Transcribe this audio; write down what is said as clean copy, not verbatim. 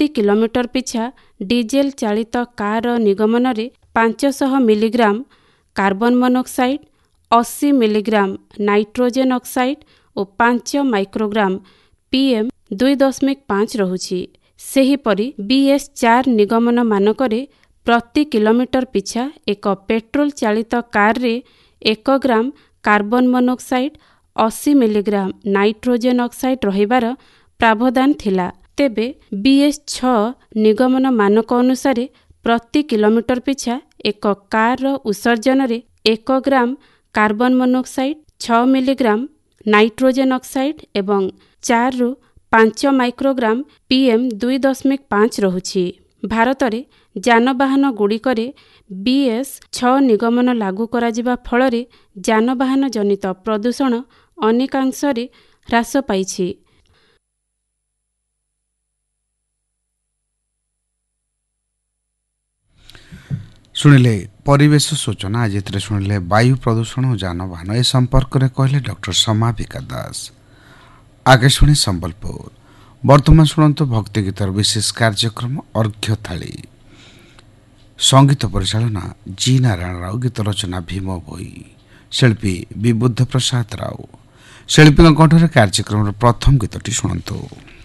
प्रति kilometre पिछा diesel चालित car निगमन रे 500 milligram carbon monoxide, 80 milligram nitrogen oxide और 5 माइक्रोग्राम PM 2.5 रहुछि। सेहीपरि BS4 निगमन मानकरे प्रति किलोमीटर पिछा एक पेट्रोल चालित कार रे 1 gram carbon monoxide, 80 milligram nitrogen oxide रहिबार प्रावधान थिला। तेबे BS6 निगमन मानक अनुसार प्रति किलोमीटर पिछा एक कार उत्सर्जन रे 1 gram carbon monoxide, 6 milligram nitrogen oxide एवं 4 रु 5 माइक्रोग्राम PM 2.5 रहुछि। भारत रे जानवाहन गुड़िकरे BS6 निगमन लागू कराजिबा फଳରେ जानवाहन जनित प्रदूषण अनेकांशरे ह्रास पाइछि। शुणिले परिवेश सूचना। आज शुणिले वायु प्रदूषण और जानवाहन ए संपर्क में कहले डॉक्टर समाविका दास। आकाशवाणी संबलपुर। वर्तमान शुणु भक्ति गीतर विशेष कार्यक्रम अर्घ्य थाली। संगीत परिचालना जी नारायण राव, गीत रचना भीम भोई, शिल्पी विबुद्ध प्रसाद राव। शिल्पी कंठरे कार्यक्रम प्रथम गीतटी शुणु।